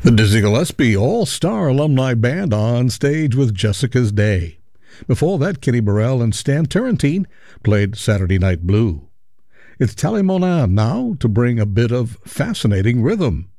The Dizzy Gillespie All-Star Alumni Band on stage with Jessica's Day. Before that, Kenny Burrell and Stan Turrentine played Saturday Night Blue. It's Tally Monin now to bring a bit of fascinating rhythm.